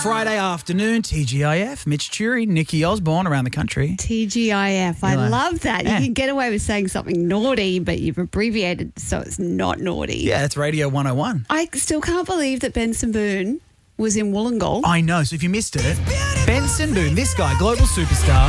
Friday afternoon, TGIF, Mitch Jury, Nikki Osborne around the country. TGIF. I love that. Yeah. You can get away with saying something naughty, but you've abbreviated so it's not naughty. Yeah, it's Radio 101. I still can't believe that Benson Boone was in Wollongong. I know, so if you missed it, Benson Boone, this guy, global superstar,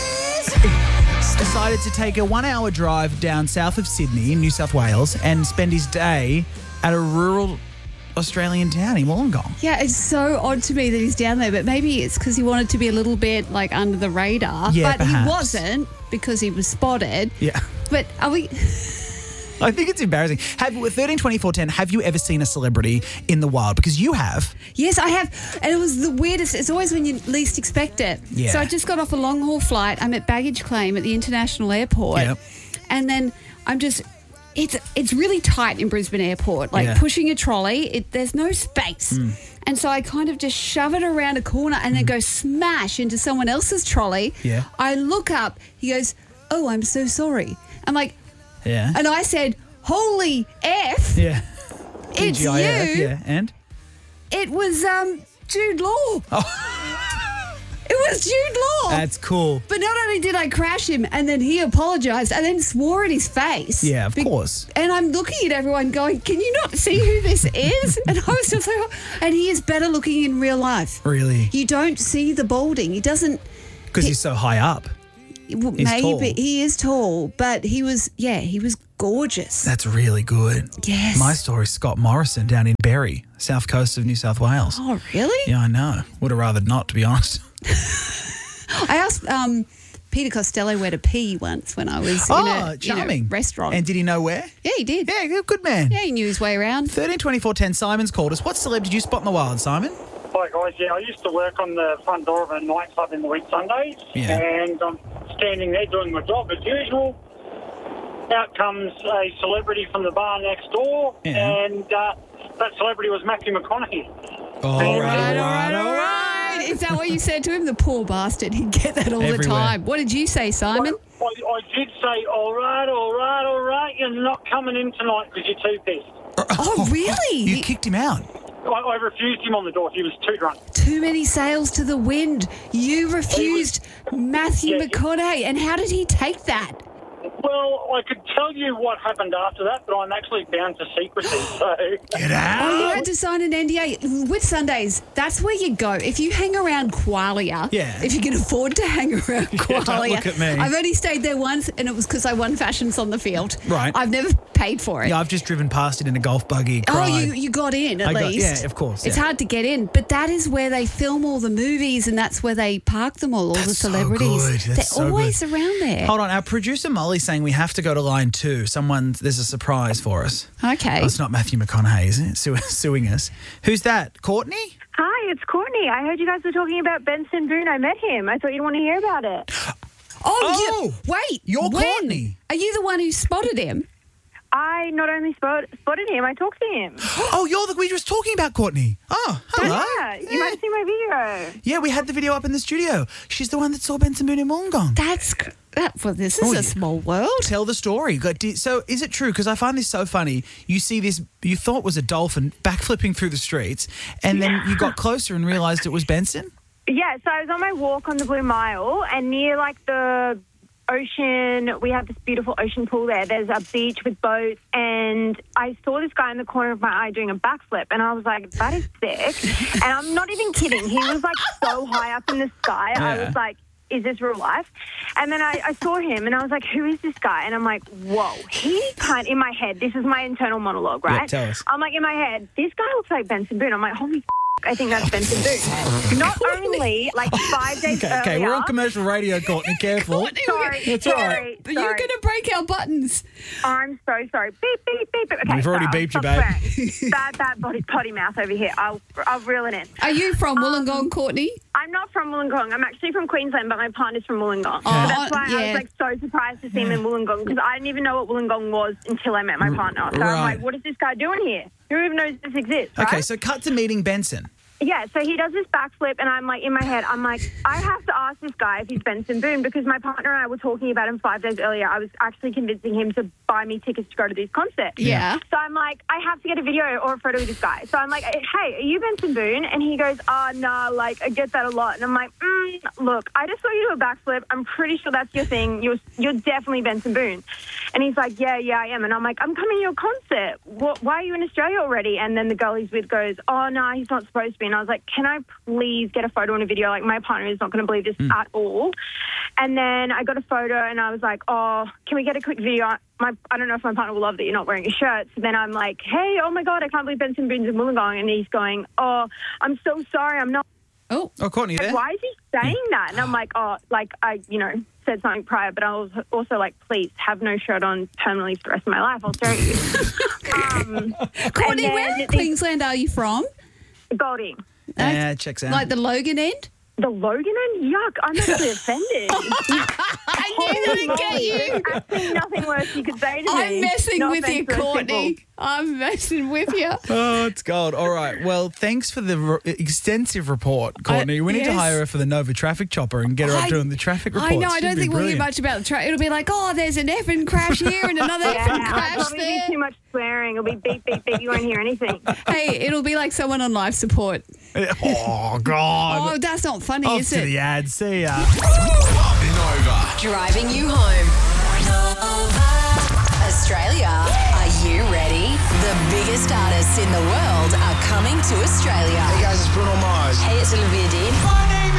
decided to take a 1 hour drive down south of Sydney in New South Wales and spend his day at a rural Australian town in Wollongong. Yeah, it's so odd to me that he's down there, but maybe it's because he wanted to be a little bit like under the radar. Yeah, but perhaps. he wasn't because he was spotted. Yeah. But are we... I think it's embarrassing. 13, 24, 10, have you ever seen a celebrity in the wild? Because you have. Yes, I have. And it was the weirdest. It's always when you least expect it. Yeah. So I just got off a long-haul flight. I'm at baggage claim at the international airport. Yep. And then I'm just... It's really tight in Brisbane Airport. Like Yeah. pushing a trolley, there's no space. And so I kind of just shove it around a corner and then go smash into someone else's trolley. Yeah. I look up. He goes, "Oh, I'm so sorry." I'm like... Yeah. And I said, "Holy F, Yeah. it's TGIF, you." Yeah, and? It was Jude Law. Oh. It was Jude Law. That's cool. But not only did I crash him, and then he apologised and then swore in his face. Yeah, of course. And I'm looking at everyone going, "Can you not see who this is?" And I was just like, and he is better looking in real life. Really? You don't see the balding. He doesn't... Because he's so high up. Well, He's maybe tall. he is tall, but he was gorgeous. That's really good. Yes. My story's Scott Morrison down in Berry, south coast of New South Wales. Oh, really? Yeah, I know. Would have rather not, to be honest. I asked Peter Costello where to pee once when I was charming. in a restaurant. And did he know where? Yeah, he did. Yeah, good man. Yeah, he knew his way around. 13, 24, 10, Simon's called us. What celeb did you spot in the wild, Simon? Hi guys, yeah, I used to work on the front door of a nightclub in the week Sundays, Yeah. and I'm standing there doing my job as usual. Out comes a celebrity from the bar next door, Yeah. and that celebrity was Matthew McConaughey. All right. Is that what you said to him? The poor bastard. He'd get that all the Everywhere. time. What did you say, Simon? I did say, all right, you're not coming in tonight because you're too pissed. Oh, really? You kicked him out. I refused him on the door. He was too drunk. Too many sails to the wind. You refused Matthew Yeah. McConaughey. And how did he take that? Well, I could tell you what happened after that, but I'm actually bound to secrecy, so... Get Oh, out. you had to sign an NDA. With Sundays, that's where you go. If you hang around Qualia, Yeah. if you can afford to hang around Qualia. don't look at me. I've only stayed there once, and it was because I won Fashions on the Field. Right. I've never paid for it. Yeah, I've just driven past it in a golf buggy. Oh, cried. you got in at least. Yeah, of course. It's yeah. hard to get in, but that is where they film all the movies, and that's where they park them all the That's so celebrities. good. That's They're so good. always around there. Hold on, our producer Molly's saying we have to go to line 2. There's a surprise for us. Okay. Oh, it's not Matthew McConaughey, is it? Suing us. Who's that? Courtney? Hi, it's Courtney. I heard you guys were talking about Benson Boone. I met him. I thought you'd want to hear about it. Oh, wait. you're when? Courtney. Are you the one who spotted him? I not only spotted him, I talked to him. Oh, we were just talking about Courtney. Oh, hello. Yeah, you might have seen my video. Yeah, we had the video up in the studio. She's the one that saw Benson Boone in Wollongong. Well, this is a small world. Tell the story. So is it true? Because I find this so funny. You see this, you thought was a dolphin backflipping through the streets, and then you got closer and realised it was Benson? Yeah, so I was on my walk on the Blue Mile, and near like the ocean, we have this beautiful ocean pool there. There's a beach with boats, and I saw this guy in the corner of my eye doing a backflip, and I was like, that is sick. And I'm not even kidding. He was like so high up in the sky. Yeah. I was like, is this real life? And then I saw him, and I was like, who is this guy? And I'm like, whoa. In my head, this is my internal monologue, right? Yeah, tell us. I'm like, in my head, this guy looks like Benson Boone. I'm like, holy I think that's Benson Boone. Not only, like 5 days earlier... Okay, we're on commercial radio, Courtney. Careful. Sorry, It's all right. sorry, But you're going to break our buttons. I'm so sorry. Beep, beep, beep. Okay, We've already beeped you, babe. Bad potty mouth over here. I'll reel it in. Are you from Wollongong, Courtney? I'm not from Wollongong. I'm actually from Queensland, but my partner's from Wollongong. Oh, so that's why I yeah. was like so surprised to see him in Wollongong, because I didn't even know what Wollongong was until I met my partner. So I'm Right. like, what is this guy doing here? Who even knows this exists, Okay, right? so cut to meeting Benson. Yeah, so he does this backflip, and I'm like, in my head, I'm like, I have to ask this guy if he's Benson Boone, because my partner and I were talking about him 5 days earlier. I was actually convincing him to buy me tickets to go to this concert. Yeah. So I'm like, I have to get a video or a photo with this guy. So I'm like, hey, are you Benson Boone? And he goes, nah, like, I get that a lot. And I'm like, look, I just saw you do a backflip. I'm pretty sure that's your thing. You're definitely Benson Boone. And he's like, yeah, I am. And I'm like, I'm coming to your concert. Why are you in Australia already? And then the girl he's with goes, oh, no, he's not supposed to be. And I was like, can I please get a photo and a video? Like, my partner is not going to believe this at all. And then I got a photo, and I was like, oh, can we get a quick video? I don't know if my partner will love that you're not wearing a shirt. So then I'm like, hey, oh, my God, I can't believe Benson Boone's in Wollongong. And he's going, oh, I'm so sorry, I'm not. Oh, Courtney, there? Why is he saying that? And I'm like, oh, like, I, said something prior, but I was also like, please have no shirt on permanently for the rest of my life. I'll show you. Courtney, where in Queensland are you from? Goldie. Yeah, checks out. Like the Logan end? The Logan end? Yuck, I'm actually offended. I knew that would get you. Actually, nothing worse you could say to me. I'm messing No with you, offense to those Courtney. people. I'm messing with you. Oh, it's gold. All right. Well, thanks for the extensive report, Courtney. We need to yes. hire her for the Nova traffic chopper and get her up doing the traffic reports. I know. I She'd don't be think we'll hear brilliant. much about the traffic. It'll be like, oh, there's an effing crash here and another effing Yeah, I'll crash probably there. be too much swearing. It'll be beep, beep, beep. You won't hear anything. Hey, it'll be like someone on life support. Oh, God. Oh, that's not funny, Off is to it? the ad. See ya. Nova. Driving you home. Australia, are you ready? The biggest artists in the world are coming to Australia. Hey guys, it's Bruno Mars. Hey, it's Olivia Dean.